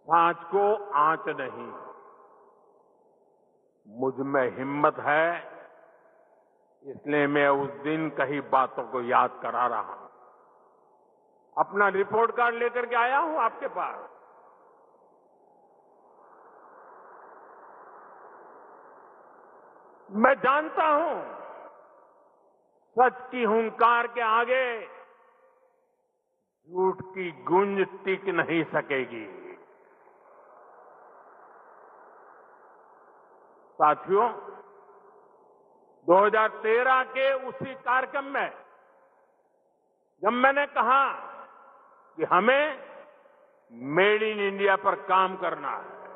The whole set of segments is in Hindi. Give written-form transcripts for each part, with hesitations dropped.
सांच को आंच नहीं। मुझ में हिम्मत है, इसलिए मैं उस दिन कही बातों को याद करा रहा हूं। अपना रिपोर्ट कार्ड लेकर के आया हूं आपके पास। मैं जानता हूं सच की हुंकार के आगे झूठ की गूंज टिक नहीं सकेगी। साथियों, 2013 के उसी कार्यक्रम में जब मैंने कहा कि हमें मेड इन इंडिया पर काम करना है,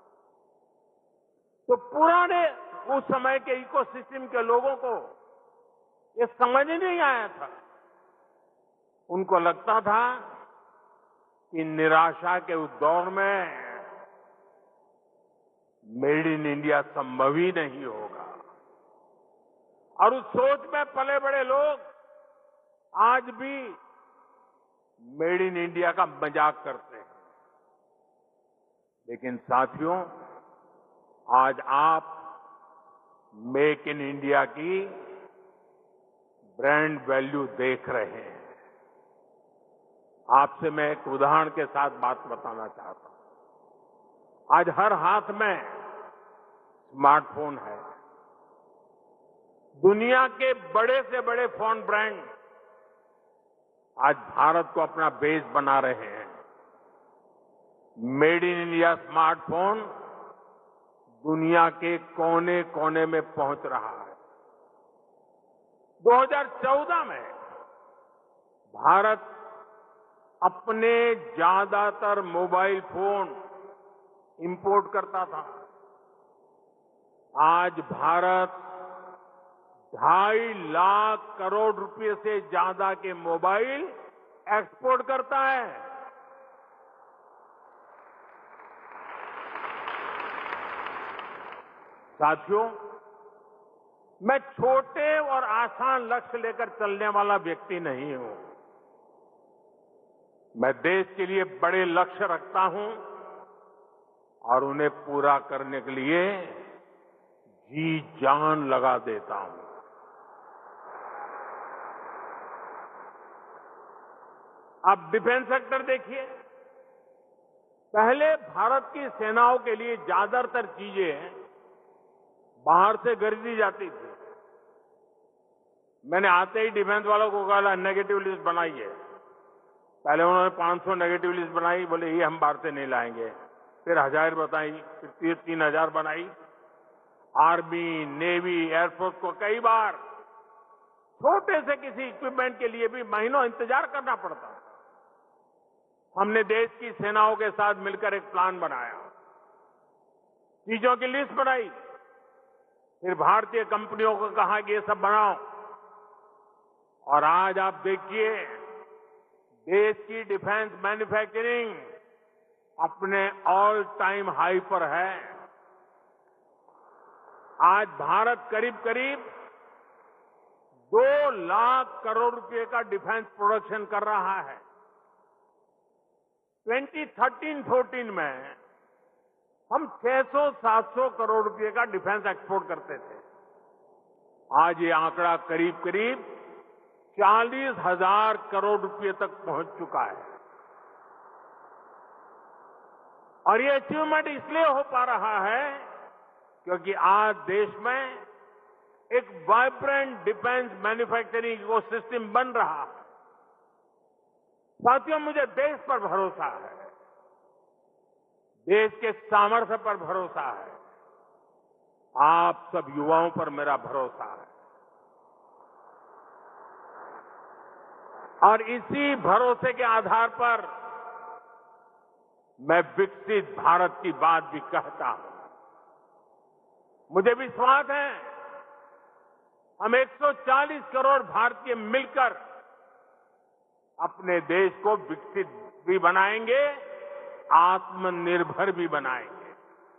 तो पुराने उस समय के इकोसिस्टम के लोगों को ये समझ ही नहीं आया था। उनको लगता था कि निराशा के उस दौर में मेड इन इंडिया संभव ही नहीं होगा। और उस सोच में पले बड़े लोग आज भी मेड इन इंडिया का मजाक करते हैं। लेकिन साथियों, आज आप मेक इन इंडिया की ब्रांड वैल्यू देख रहे हैं। आपसे मैं एक उदाहरण के साथ बात बताना चाहता हूं। आज हर हाथ में स्मार्टफोन है। दुनिया के बड़े से बड़े फोन ब्रांड आज भारत को अपना बेस बना रहे हैं। मेड इन इंडिया स्मार्टफोन दुनिया के कोने कोने में पहुंच रहा है। 2014 में भारत अपने ज्यादातर मोबाइल फोन इंपोर्ट करता था। आज भारत 2.5 लाख करोड़ रुपए से ज्यादा के मोबाइल एक्सपोर्ट करता है। साथियों, मैं छोटे और आसान लक्ष्य लेकर चलने वाला व्यक्ति नहीं हूं। मैं देश के लिए बड़े लक्ष्य रखता हूं और उन्हें पूरा करने के लिए जी जान लगा देता हूं। अब डिफेंस सेक्टर देखिए। पहले भारत की सेनाओं के लिए ज्यादातर चीजें बाहर से खरीदी जाती थी। मैंने आते ही डिफेंस वालों को कहा नेगेटिव लिस्ट बनाइए। पहले उन्होंने 500 नेगेटिव लिस्ट बनाई, बोले ये हम बाहर से नहीं लाएंगे। फिर 1000 बताई, फिर 3000 बनाई। आर्मी, नेवी, एयरफोर्स को कई बार छोटे से किसी इक्विपमेंट के लिए भी महीनों इंतजार करना पड़ता। हमने देश की सेनाओं के साथ मिलकर एक प्लान बनाया, चीजों की लिस्ट बनाई, फिर भारतीय कंपनियों को कहा कि ये सब बनाओ। और आज आप देखिए, देश की डिफेंस मैन्युफैक्चरिंग अपने ऑल टाइम हाई पर है। आज भारत करीब करीब 2 लाख करोड़ रुपए का डिफेंस प्रोडक्शन कर रहा है। 2013-14 में हम 600-700 करोड़ रुपए का डिफेंस एक्सपोर्ट करते थे। आज ये आंकड़ा करीब करीब 40,000 करोड़ रुपए तक पहुंच चुका है। और ये अचीवमेंट इसलिए हो पा रहा है क्योंकि आज देश में एक वाइब्रेंट डिफेंस मैन्युफैक्चरिंग इकोसिस्टम बन रहा है। साथियों, मुझे देश पर भरोसा है, देश के सामर्थ्य पर भरोसा है, आप सब युवाओं पर मेरा भरोसा है। और इसी भरोसे के आधार पर मैं विकसित भारत की बात भी कहता हूं। मुझे विश्वास है हम 140 करोड़ भारतीय मिलकर अपने देश को विकसित भी बनाएंगे, आत्मनिर्भर भी बनाएंगे।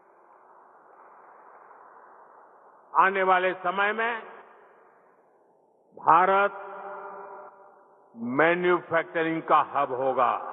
आने वाले समय में भारत मैन्युफैक्चरिंग का हब होगा।